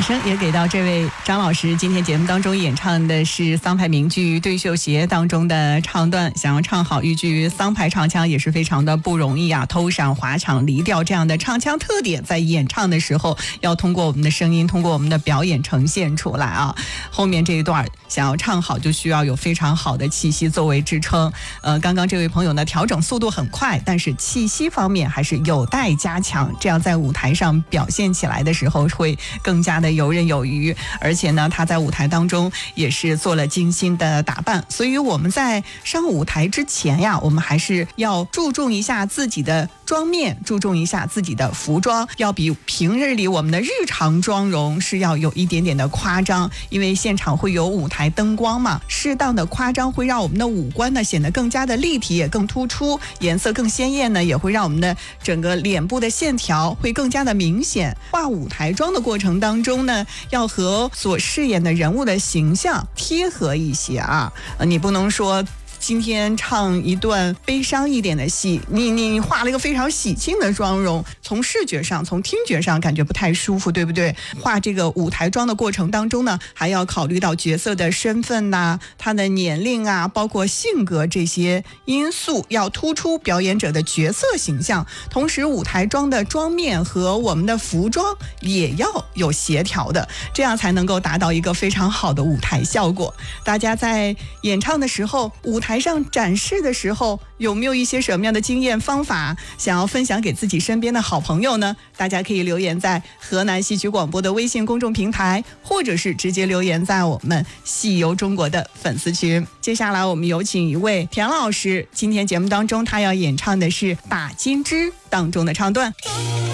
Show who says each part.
Speaker 1: 声也给到这位张老师。今天节目当中演唱的是桑牌名剧《对绣鞋》当中的唱段，想要唱好一句桑牌唱腔也是非常的不容易啊，偷闪滑场离调这样的唱腔特点在演唱的时候要通过我们的声音，通过我们的表演呈现出来啊。后面这一段想要唱好就需要有非常好的气息作为支撑。刚刚这位朋友呢调整速度很快，但是气息方面还是有待加强，这样在舞台上表现起来的时候会更加的游刃有余。而且呢他在舞台当中也是做了精心的打扮，所以我们在上舞台之前呀，我们还是要注重一下自己的妆面，注重一下自己的服装，要比平日里我们的日常妆容是要有一点点的夸张，因为现场会有舞台灯光嘛，适当的夸张会让我们的五官呢显得更加的立体，也更突出，颜色更鲜艳呢，也会让我们的整个脸部的线条会更加的明显。画舞台妆的过程当中呢，要和所饰演的人物的形象贴合一些啊，你不能说今天唱一段悲伤一点的戏，你画了一个非常喜庆的妆容，从视觉上从听觉上感觉不太舒服，对不对？画这个舞台妆的过程当中呢，还要考虑到角色的身份啊，他的年龄啊，包括性格这些因素，要突出表演者的角色形象。同时舞台妆的妆面和我们的服装也要有协调的，这样才能够达到一个非常好的舞台效果。大家在演唱的时候，舞台上展示的时候，有没有一些什么样的经验方法想要分享给自己身边的好朋友呢？大家可以留言在河南戏曲广播的微信公众平台，或者是直接留言在我们戏游中国的粉丝群。接下来我们有请一位田老师，今天节目当中他要演唱的是《打金枝》当中的唱段。